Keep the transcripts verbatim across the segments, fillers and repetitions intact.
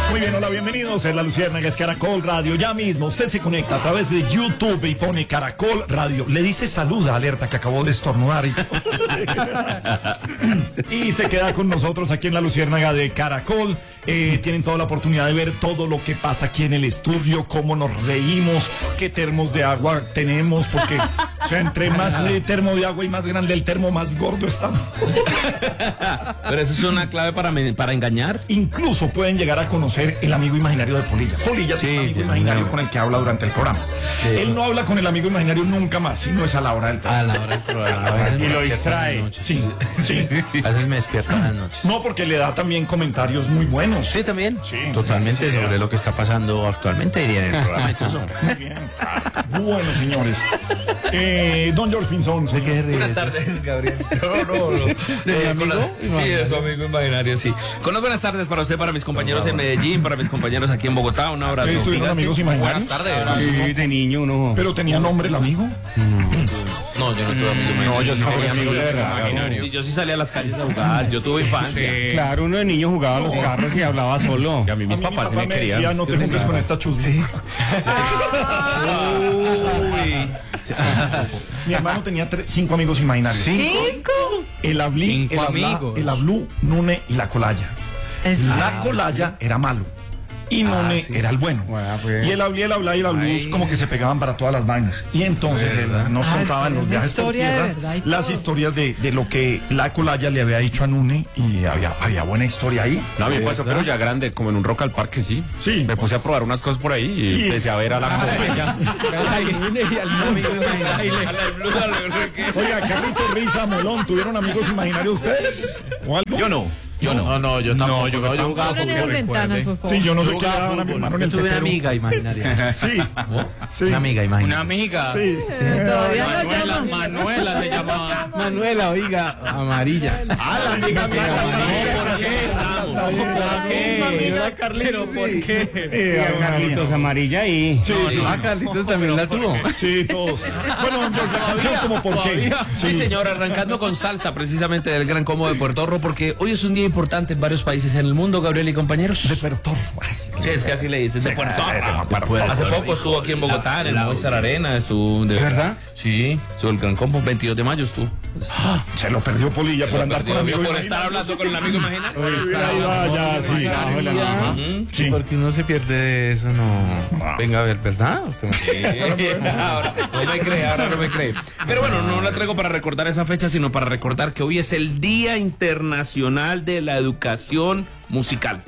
Muy bien, hola, bienvenidos. Es La Luciérnaga, es Caracol Radio. Ya mismo usted se conecta a través de YouTube y pone Caracol Radio. Le dice saluda, alerta, que acabó de estornudar. Y, y se queda con nosotros aquí en La Luciérnaga de Caracol. Eh, tienen toda la oportunidad de ver todo lo que pasa aquí en el estudio, cómo nos reímos, qué termos de agua tenemos, porque o sea, entre más eh, termo de agua y más grande el termo, más gordo estamos. Pero eso es una clave para, para engañar. Incluso pueden llegar a conocer el amigo imaginario de Polilla. Polilla Sí, es un amigo ya, imaginario no. con el que habla durante el programa. Sí. Él no habla con el amigo imaginario nunca más, si no es a la hora del programa. A la hora del programa. A veces Y me lo despierto distrae. en las noches. Sí, sí. A veces me despierto en las noches. No, porque le da también comentarios muy buenos. Sí, también. Sí. Totalmente Sí, sobre sí. lo que está pasando actualmente, diría en el programa. y todo eso. Muy bien. Bueno, señores. Eh, don George Pinzón. ¿Se qué Buenas tardes, Gabriel. No, no, no. ¿De mi con amigo? la- Sí, de su amigo imaginario, sí. Con las buenas tardes para usted, para mis compañeros en Medellín, para mis compañeros aquí en Bogotá. Un abrazo. Sí, ¿tuvieron gigante. amigos imaginarios? Buenas tardes. Sí, de niño uno. ¿Pero tenía nombre el amigo? No, yo no tuve amigos imaginarios. No, yo sí No, tenía sí, amigos de sí, verdad. Imaginario. Sí, yo sí salía a las calles a jugar. Yo tuve infancia. Claro, uno de niño jugaba a los carros y hablaba solo. Y a mí mis A mí mi papás sí papá me me querían. decía, no te juntes con esta chusma. Uy. Mi hermano tenía tre- cinco amigos imaginarios. ¿Cinco? El Ablí, Cinco el Abla, amigos. el Ablú, Nune y la Colaya. La Colaya era malo y Nune era el bueno. Bueno, pues. Y el Ablí, el Abla y el Ablú como que se pegaban para todas las vainas. Y entonces él nos Ay, contaba en pero los una viajes por historia de tierra verdad y las todo. historias de, de lo que la Colaya le había dicho a Nune y había, había buena historia ahí. No, a mí me pasó, pero ya grande, como en un Rock al Parque, sí. Sí. Me puse a probar unas cosas por ahí y Y- empecé a ver a la Colaya. Oiga, Carlito, Risa, Molón, ¿tuvieron amigos imaginarios ustedes? ¿O algo? Yo no. Yo no. No, no, yo tampoco. yo, yo jugaba Ponen fútbol. esas ventanas, por favor. Sí, yo no sé Yo qué le jugaba daban a mi fútbol. hermano en Yo el tuve una tetero. amiga imaginaria. Sí, sí. Una amiga imaginaria. amiga. Sí. Eh, Todavía no Manuela, llaman. Manuela se llamaba. Manuela, oiga, amarilla. Ah, la amiga mía. ¿Por qué, Samu? ¿Por qué? Carlito, ¿por qué? Eh, Carlitos amarilla y. Sí, sí, Ah, Carlitos también la tuvo. sí, todos. Bueno, entonces la canción como por qué. Sí, señor, arrancando con salsa precisamente del Gran Combo de Puerto Rico, porque hoy es un día importante en varios países en el mundo, Gabriel y compañeros. De Puerto. Sí, es que así le dicen, de Puerto Puerto Rico. Hace poco estuvo aquí en Bogotá, en el Movistar Arena, estuvo... ¿De verdad? Sí, estuvo el Gran Combo, veintidós de mayo estuvo. Se lo perdió Polilla por andar con amigos. Por estar hablando con el amigo imaginario. Ahí va, ya, sí. Ujú. Sí. Porque uno se pierde de eso, no. Venga a ver, ¿verdad? Usted me- Ahora no me cree, ahora no me cree. Pero bueno, no la traigo para recordar esa fecha, sino para recordar que hoy es el Día Internacional de la Educación Musical.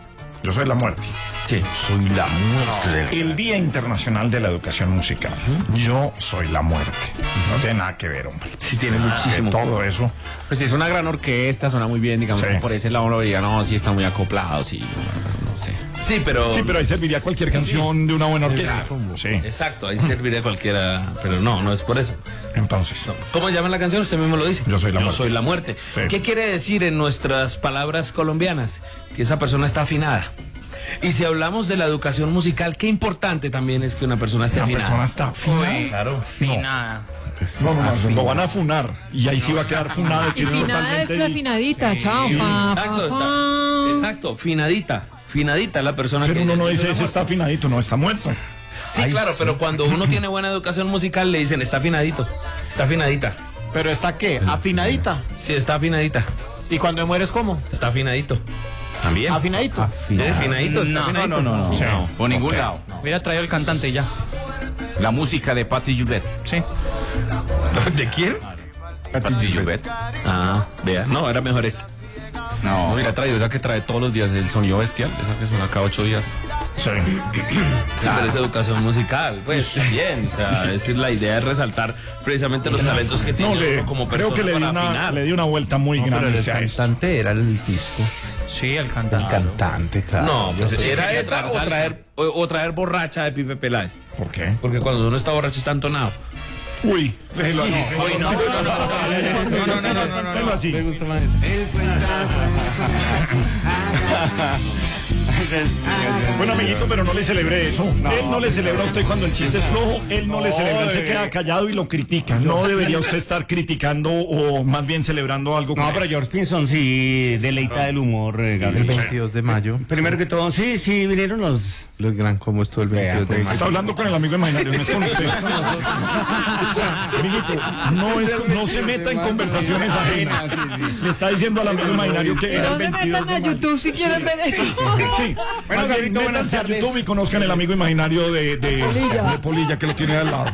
Yo soy la muerte. Sí. Soy la muerte. El Día Internacional de la Educación Musical. Yo soy la muerte. No tiene nada que ver, hombre. Sí, tiene De muchísimo. todo eso. Pues sí, es una gran orquesta, suena muy bien, digamos, Sí. por ese lado uno diga, no, sí están muy acoplados y no, no sé. Sí, pero... Sí, pero ahí serviría cualquier canción de una buena orquesta. Sí. Exacto, ahí serviría cualquiera, pero no, no es por eso. Entonces, ¿Cómo llama la canción? Usted mismo lo dice. Yo soy la muerte. soy la muerte. Sí. ¿Qué quiere decir en nuestras palabras colombianas? Que esa persona está afinada. Y si hablamos de la educación musical, qué importante también es que una persona esté la afinada. persona está afinada. Claro. Finada. No, no, no, lo van a funar. Y ahí sí va a quedar funado. Y finada es la finadita, chao. Sí, pa, exacto, pa, está- pa. exacto, finadita. Finadita la persona Pero que... uno no que dice, está ese está muerta. afinadito, no, está muerto. Sí, Ay, claro, sí. pero cuando uno tiene buena educación musical le dicen, está afinadito, está afinadita. ¿Pero está qué? ¿Afinadita? Sí, está afinadita, ¿Y cuando mueres cómo? está afinadito. También. ¿Afinadito? ¿Eh? Afinadito, está No, afinadito. no, no, no. Sí. Por ningún Ok. lado. Hubiera traído el cantante ya. La música de Patti Juvet. Sí. ¿De quién? Patti Juvet. Ah, vea, no, era mejor esta. No, No, mira, traído esa que trae todos los días el sonido bestial, esa que suena cada ocho días. Sí. Sí, pero es educación musical, pues bien, o sea, es decir, la idea es resaltar precisamente los talentos que tiene No, le, uno como creo persona que le di, para una, afinar. le di una vuelta muy No, pero grande el a esto. cantante era el disco. Sí, el El cantante. cantante, claro. No, pues sí era quería esa traer o salsa. traer, o, o traer borracha de Pipe Peláez. ¿Por qué? Porque cuando uno está borracho está entonado. Uy, déjelo así. Uy, no, no, no, no, no, no, no, no, no, Déjelo así. Me gusta más eso. Bueno, amiguito, pero no le celebré eso. Él no le celebra a usted cuando el chiste es flojo. Él no le celebra. Él se queda callado y lo critica. No debería usted estar criticando o más bien celebrando algo. No, pero George Pinson sí deleita del humor, eh, El Gabriel. veintidós de mayo. Primero que todo, sí, sí, vinieron los... Los gran como estuvo el veintidós de Está mayo. hablando con el amigo imaginario, no es con usted. O sea, amiguito, no, es, no se meta en conversaciones ajenas. Le está diciendo al amigo imaginario que Y era no el se veintidós metan de a mayo. YouTube si quieren ver eso. Sí. Bueno, Gabito, Gabito, buenas métanse a tardes. YouTube y conozcan el amigo imaginario de, de, Polilla. de Polilla, que lo tiene al lado.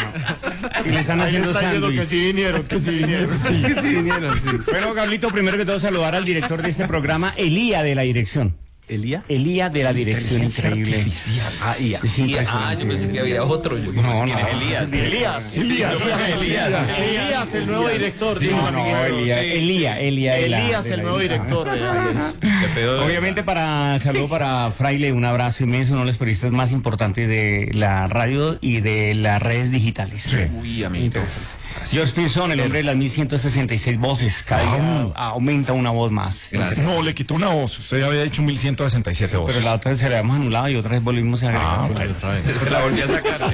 Y le están haciendo sándwich. vinieron, que sí vinieron. Sí. Sí, vinieron, sí. Bueno, Gablito, primero que todo saludar al director de este programa, Elía de la dirección. ¿Elía? Elía de la dirección, increíble. Ah, y Es impresionante. Ah, yo pensé que había otro. Yo no, sé quién es Elías. Elías. Elías. Elías. Elías, el nuevo director. Sí, dijo no, el no, amiguito. Elía, Sí, Elía, Elía, de la- Elías, de el la- nuevo director. de- Qué feo. Obviamente para saludo para Fraile, un abrazo inmenso, uno de los periodistas más importantes de la radio y de las redes digitales. Uy, amiguito. George Pinson, el hombre de las mil ciento sesenta y seis voces, cada día aumenta una voz más. Gracias. No, le quitó una voz. Usted había dicho mil ciento sesenta y siete voces. Pero la otra vez se la habíamos anulado y otra vez volvimos a agregar. Ah, Sí. bueno. Es que la volví a sacar.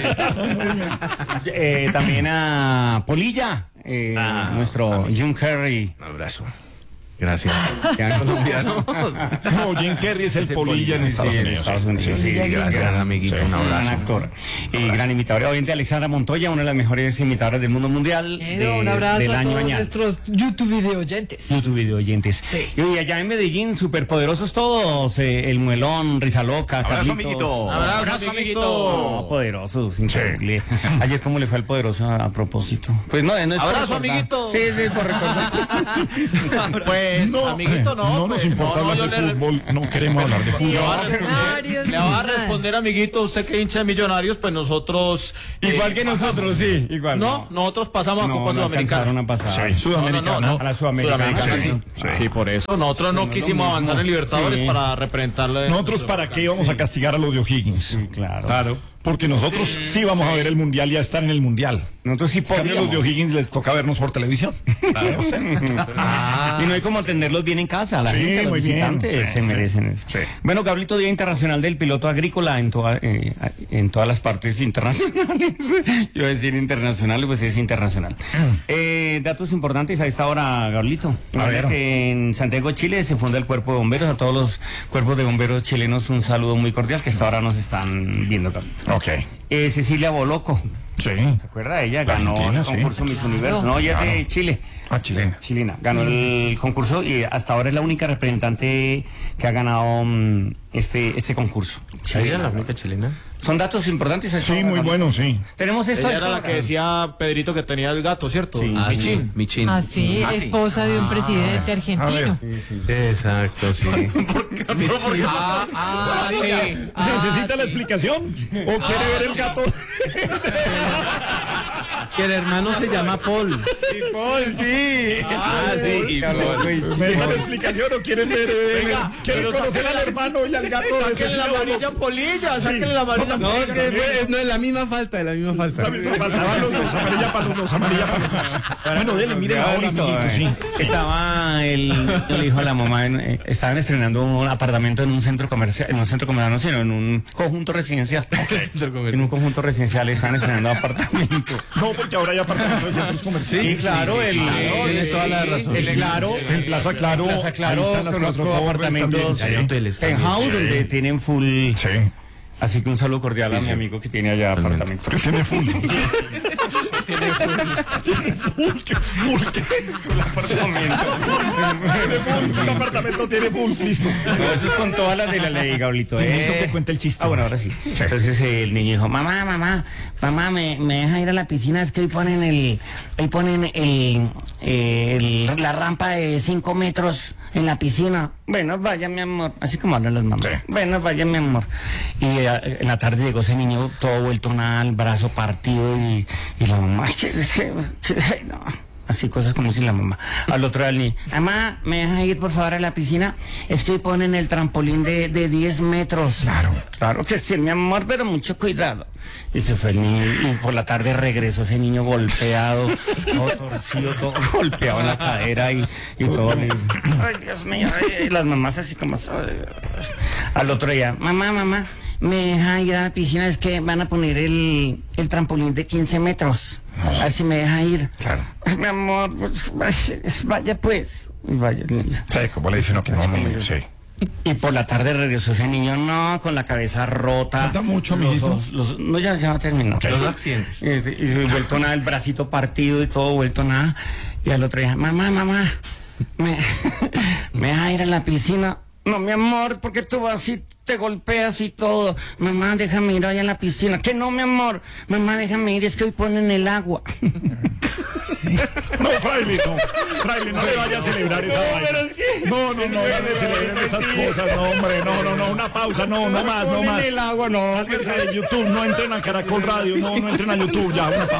Sí. Eh, también a Polilla, eh, Ah, nuestro Jim Carrey. Un abrazo. Gracias. Ya colombiano. No, Jim Carrey es el polilla en Sí, Estados en Unidos. Estados Unidos, sí, Sí, sí, Gracias, amiguito. Un gran abrazo. actor y gran imitador. Obviamente Alexandra Montoya, una de las mejores imitadoras del mundo mundial de- Bueno, un abrazo del a año todos año. nuestros YouTube video oyentes. YouTube video oyentes. Sí. Y allá en Medellín, superpoderosos todos, eh, el Muelón, Risa Loca, Abrazo, Carlitos. amiguito. Abrazo, No, amiguito. poderosos, increíble. Ayer, ¿cómo le fue al poderoso a, a propósito? Pues no, no es por Abrazo, recordar. amiguito. Sí, sí, por recordar. Pues, No, amiguito, no. no nos pues, importa no, no, hablar yo de le- fútbol, no queremos hablar de Sí, fútbol. Le va a responder, Millonarios, le va a nada. responder, amiguito, usted que hincha de Millonarios, pues nosotros... Igual eh, que nosotros, sí, igual. No, nosotros pasamos a no, Copa no Sudamericana. alcanzaron a pasar. Sí, No, no, Sudamericana. no, no. A la Sudamericana, Sudamericana, sí. sí. Sí, por eso. Nosotros no quisimos mismo. avanzar en Libertadores Sí. para representarle. Nosotros, ¿para qué íbamos a castigar a los de O'Higgins? Sí, claro. Claro. Porque nosotros sí, vamos a ver el mundial y a estar en el mundial. Nosotros sí En cambio, los de podíamos. O'Higgins les toca vernos por televisión. Y no hay como tenerlos bien en casa. La Sí, gente, los muy bien. visitantes Sí, se merecen eso. sí. Bueno, Gablito, Día Internacional del Piloto Agrícola en, toda, eh, en todas las partes internacionales. Yo iba a decir internacional, pues es internacional. Eh, datos importantes a esta hora, Gablito. A ver. Que en Santiago, Chile, se funda el Cuerpo de Bomberos. A todos los cuerpos de bomberos chilenos, un saludo muy cordial que hasta ahora nos están viendo, Gablito. Ok. Eh, Cecilia Boloco, Sí. ¿se acuerda? Ella ganó Argentina, el sí. concurso Miss Universo. No, ella es de Chile. Ah, chilena. Chilena, ganó el concurso y hasta ahora es la única representante que ha ganado mm, este este concurso. ¿Ella es la única chilena? Son datos importantes. a esta Sí, hora, muy Gabriel. bueno, sí. Tenemos esto. Ella esto- era la que decía Pedrito que tenía el gato, ¿cierto? Sí. Ah, sí. Michín. Michín. Así, Ah, sí. esposa de un presidente argentino. Exacto, sí. Ah, ah, sí. ¿Necesita la explicación? ¿O quiere ver el gato? Que el hermano se llama Paul. Paul, sí. Ah, sí. y Paul. ¿Necesita la explicación o quieren ver? eh, Venga, ¿Quieren pero conocer sáquenle al hermano y al gato? de Sáquenle la Cecilia amarilla polilla, sáquenle la amarilla No, es polilla. que fue- no es la misma falta, es la misma falta. Boloco? Faltaban los dos, amarilla para los dos, amarilla para los dos. Bueno, dele, miren ahora, Listo, amiguito, sí. eh. Estaba el, el hijo de la mamá, en- eh, estaban estrenando un apartamento en un centro comercial, en un centro comercial, no, sino en un conjunto residencial. En un conjunto residencial estaban estrenando apartamento. No, porque ahora hay apartamentos de centros comerciales. Sí, claro, el, tienes toda la razón. el claro, En Plaza Claro, Plaza ahí Claro, están las conozco cuatro torres apartamentos también, Hay hoteles también. penthouse Sí. donde tienen full. Sí. Así que un saludo cordial a mi amigo que tiene allá apartamento. Que tiene full. Tiene full. Tiene full. ¿Qué? Full. ¿Qué? Full apartamento. Tiene full. Un apartamento tiene full. Listo. No, eso es con todas las de la ley, Gablito. Te invito Eh. que cuente el chiste. Ah, bueno, ahora sí. Entonces eh, el niño dijo, mamá, mamá, mamá, me, me deja ir a la piscina, es que hoy ponen el, hoy ponen el, el- la rampa de cinco metros en la piscina. Bueno, vaya, mi amor. Así como hablan las mamás. Sí. Bueno, vaya, mi amor. Y eh, en la tarde llegó ese niño todo vuelto nada, el brazo partido y, y la mamá, "Ay, que- que- que- ay, no. así cosas como si la mamá. Al otro día el niño, mamá, ¿me deja ir por favor a la piscina? Es que hoy ponen el trampolín de, de diez metros. Claro, claro que sí, mi amor, pero mucho cuidado. Y se fue el niño, y por la tarde regresó ese niño golpeado, todo torcido, todo golpeado en la cadera y, y todo. Ay, Dios mío, y las mamás así como... Al otro día, mamá, mamá, me deja ir a la piscina, es que van a poner el, el trampolín de quince metros. A ver si me deja ir. Claro. Ay, mi amor, pues, vaya, vaya pues. Y vaya el niño. Sí, como le dicen, no, que no, no, sí. Y por la tarde regresó ese niño, no, con la cabeza rota. ¿Falta mucho, los, amiguito? los, los, no, ya, ya terminó. Okay. Los accidentes. Y, y, y vuelto nada, el bracito partido y todo, vuelto nada. Y al otro día, mamá, mamá, me, me deja ir a la piscina. No, mi amor, porque tú vas y te golpeas y todo. Mamá, déjame ir allá a la piscina. Que no, mi amor. Mamá, déjame ir, es que hoy ponen el agua. No, fraile, no. Fraile, no le vaya a celebrar esa vaina. No, no, no, no le celebren esas cosas, no, hombre. No, no, no, una pausa, no, no más, no más. el agua, no. Sálganse de YouTube, no entren a Caracol Radio, no, no entren a YouTube, ya, una pausa.